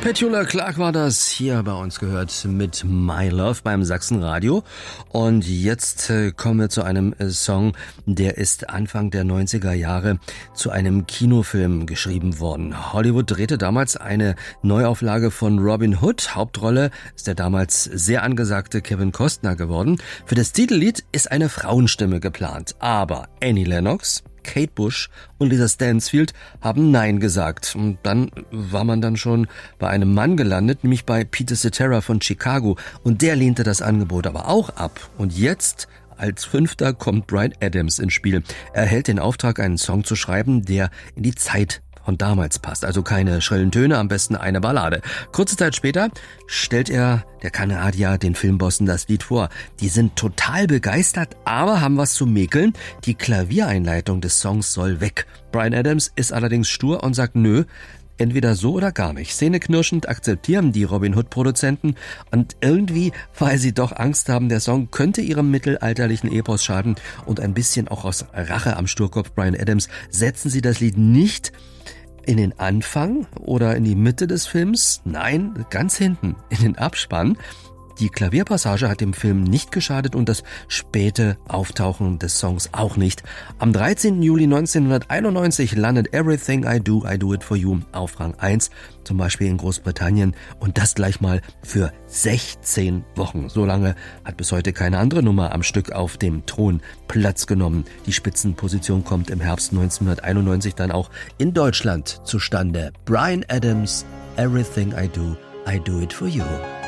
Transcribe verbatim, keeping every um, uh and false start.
Petula Clark war das, hier bei uns gehört mit My Love beim Sachsenradio. Und jetzt äh, kommen wir zu einem äh, Song, der ist Anfang der neunziger Jahre zu einem Kinofilm geschrieben worden. Hollywood drehte damals eine Neuauflage von Robin Hood. Hauptrolle ist der damals sehr angesagte Kevin Costner geworden. Für das Titellied ist eine Frauenstimme geplant, aber Annie Lennox, Kate Bush und Lisa Stansfield haben Nein gesagt. Und dann war man dann schon bei einem Mann gelandet, nämlich bei Peter Cetera von Chicago. Und der lehnte das Angebot aber auch ab. Und jetzt, als Fünfter, kommt Bryan Adams ins Spiel. Er erhält den Auftrag, einen Song zu schreiben, der in die Zeit von damals passt. Also keine schrillen Töne, am besten eine Ballade. Kurze Zeit später stellt er, der Kanadier, den Filmbossen das Lied vor. Die sind total begeistert, aber haben was zu mäkeln. Die Klaviereinleitung des Songs soll weg. Bryan Adams ist allerdings stur und sagt nö, entweder so oder gar nicht. Zähneknirschend akzeptieren die Robin Hood-Produzenten und irgendwie, weil sie doch Angst haben, der Song könnte ihrem mittelalterlichen Epos schaden und ein bisschen auch aus Rache am Sturkopf Bryan Adams, setzen sie das Lied nicht in den Anfang oder in die Mitte des Films, nein, ganz hinten, in den Abspann. Die Klavierpassage hat dem Film nicht geschadet und das späte Auftauchen des Songs auch nicht. Am dreizehnten Juli neunzehnhunderteinundneunzig landet Everything I Do, I Do It For You auf Rang eins, zum Beispiel in Großbritannien, und das gleich mal für sechzehn Wochen. So lange hat bis heute keine andere Nummer am Stück auf dem Thron Platz genommen. Die Spitzenposition kommt im Herbst neunzehnhunderteinundneunzig dann auch in Deutschland zustande. Bryan Adams, Everything I Do, I Do It For You.